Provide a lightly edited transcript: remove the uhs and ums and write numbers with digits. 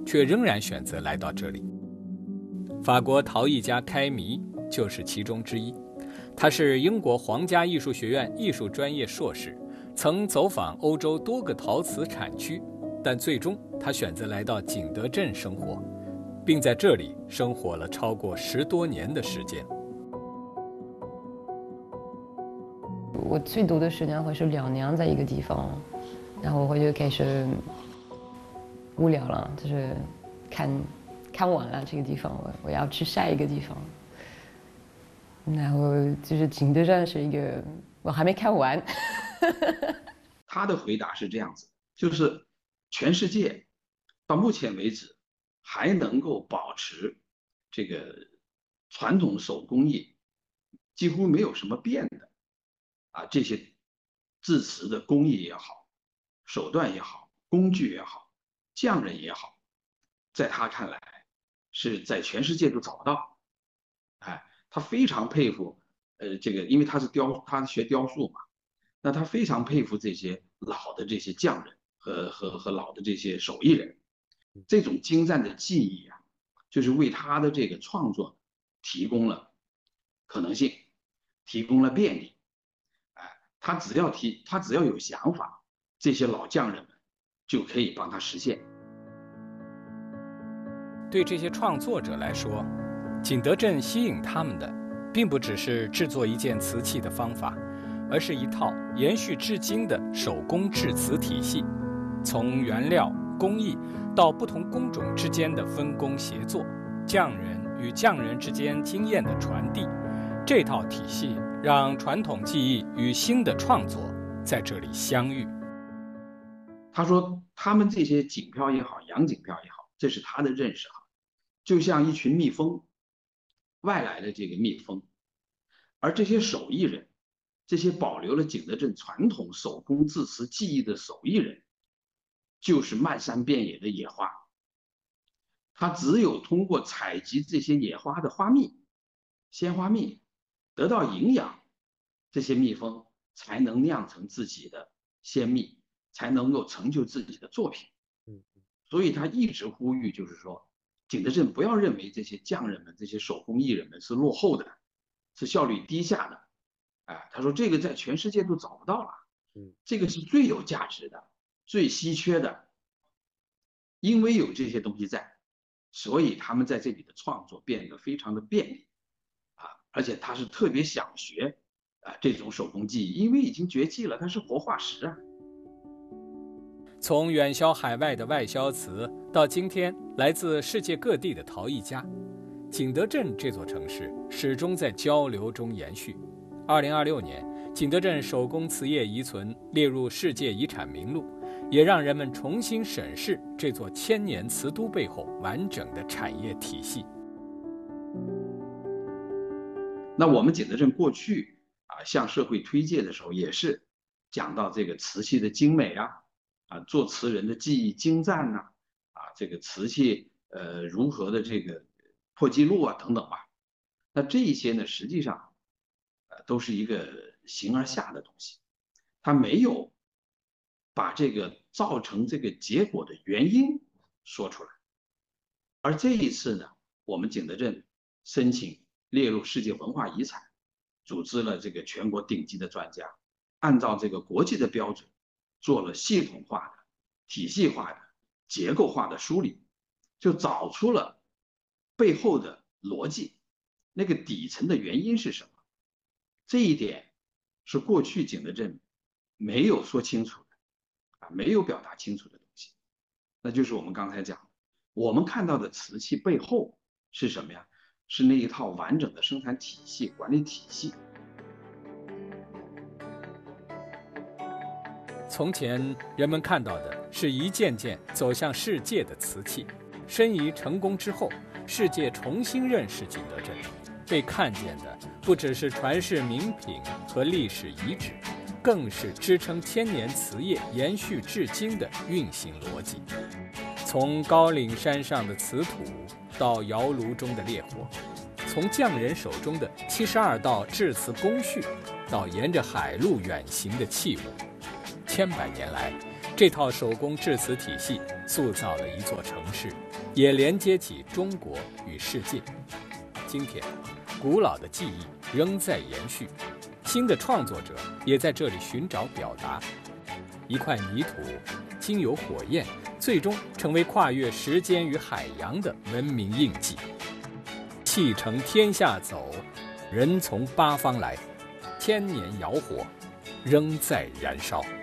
却仍然选择来到这里。法国陶艺家开弥就是其中之一，他是英国皇家艺术学院艺术专业硕士，曾走访欧洲多个陶瓷产区，但最终他选择来到景德镇生活，并在这里生活了超过10多年的时间。 我最多的时间会是2年在一个地方，然后我就开始无聊了，就是看完了这个地方，我要去下一个地方。然后就是景德镇是一个我还没看完。 他的回答是这样子，就是全世界到目前为止还能够保持这个传统手工艺几乎没有什么变的这些制瓷的工艺也好，手段也好，工具也好，匠人也好，在他看来是在全世界都找不到。他非常佩服这个，因为他是学雕塑嘛，那他非常佩服这些老的这些匠人和老的这些手艺人，这种精湛的技艺就是为他的这个创作提供了可能性，提供了便利。他只要有想法，这些老匠人们就可以帮他实现。 对这些创作者来说，景德镇吸引他们的并不只是制作一件瓷器的方法，而是一套延续至今的手工制瓷体系，从原料、工艺到不同工种之间的分工协作，匠人与匠人之间经验的传递，这套体系让传统技艺与新的创作在这里相遇。 他说他们这些锦漂也好，洋锦漂也好，这是他的认识就像一群蜜蜂，外来的这个蜜蜂，而这些手艺人，这些保留了景德镇传统手工制瓷技艺的手艺人，就是漫山遍野的野花。他只有通过采集这些野花的花蜜、鲜花蜜，得到营养，这些蜜蜂才能酿成自己的鲜蜜，才能够成就自己的作品。所以他一直呼吁，就是说景德镇不要认为这些匠人们、这些手工艺人们是落后的，是效率低下的。他说这个在全世界都找不到了，这个是最有价值的、最稀缺的。因为有这些东西在，所以他们在这里的创作变得非常的便利而且他是特别想学这种手工技艺，因为已经绝迹了，它是活化石从远销海外的外销瓷，到今天来自世界各地的陶艺家，景德镇这座城市始终在交流中延续。2026年，景德镇手工瓷业遗存列入世界遗产名录，也让人们重新审视这座千年瓷都背后完整的产业体系。 那我们景德镇过去向社会推介的时候，也是讲到这个瓷器的精美做瓷人的技艺精湛这个瓷器如何的这个破纪录等等吧。那这一些呢，实际上都是一个形而下的东西，它没有把这个造成这个结果的原因说出来。而这一次呢，我们景德镇申请列入世界文化遗产，组织了这个全国顶级的专家，按照这个国际的标准，做了系统化的、体系化的、结构化的梳理，就找出了背后的逻辑，那个底层的原因是什么。这一点是过去景德镇没有说清楚的没有表达清楚的东西。那就是我们刚才讲，我们看到的瓷器背后是什么呀？是那一套完整的生产体系、管理体系。 从前人们看到的是一件件走向世界的瓷器，申遗成功之后，世界重新认识景德镇，被看见的不只是传世名品和历史遗址，更是支撑千年瓷业延续至今的运行逻辑。从高岭山上的瓷土到窑炉中的烈火，从匠人手中的72道制瓷工序到沿着海路远行的器物，千百年来， 这套手工制瓷体系塑造了一座城市，也连接起中国与世界。今天，古老的技艺仍在延续，新的创作者也在这里寻找表达。一块泥土经由火焰，最终成为跨越时间与海洋的文明印记。气承天下走，人从八方来，千年窑火仍在燃烧。